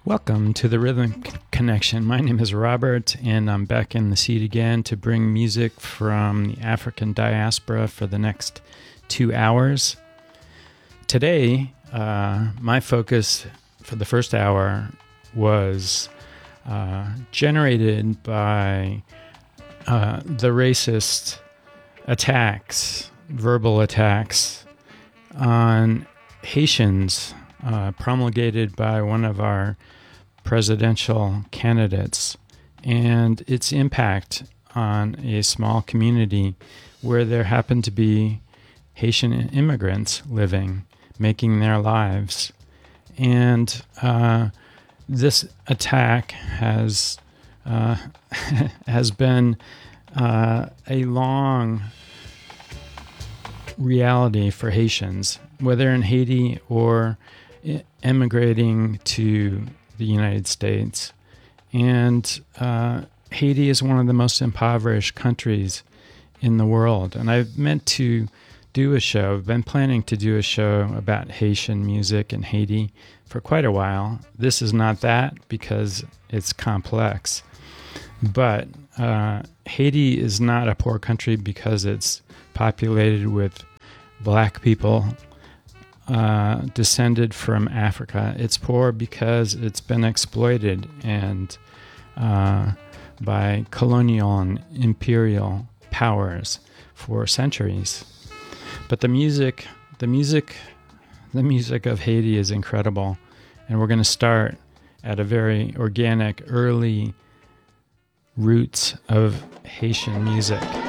Welcome to the Rhythm Connection. My name is Robert, and I'm back in the seat again to bring music from the African diaspora for the next 2 hours. Today, my focus for the first hour was generated by the racist attacks, verbal attacks on Haitians promulgated by one of our presidential candidates, and its impact on a small community where there happen to be Haitian immigrants living, making their lives. And this attack has been a long reality for Haitians, whether in Haiti or emigrating to the United States. And Haiti is one of the most impoverished countries in the world. And I've meant to do a show, I've been planning to do a show about Haitian music in Haiti for quite a while. This is not that because it's complex. But Haiti is not a poor country because it's populated with black people descended from Africa. It's poor because it's been exploited and by colonial and imperial powers for centuries. But the music of Haiti is incredible, and we're going to start at a very organic, early roots of Haitian music.